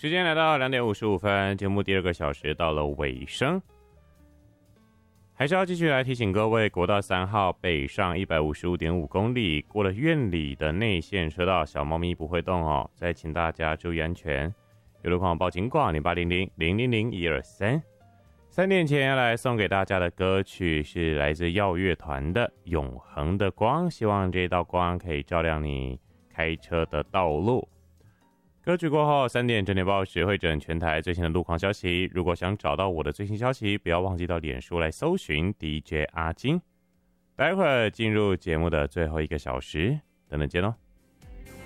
时间来到2点55分，节目第2个小时到了尾声，还是要继续来提醒各位，国道3号北上155.5公里，过了院里的内线车道，小猫咪不会动哦，再请大家注意安全。有路况报警广0800000123。3点前要来送给大家的歌曲是来自耀乐团的《永恒的光》，希望这道光可以照亮你开车的道路。歌曲过后，3点整点报时会整全台最新的路况消息。如果想找到我的最新消息，不要忘记到脸书来搜寻 DJ 阿金。待会儿进入节目的最后1个小时，等等见咯。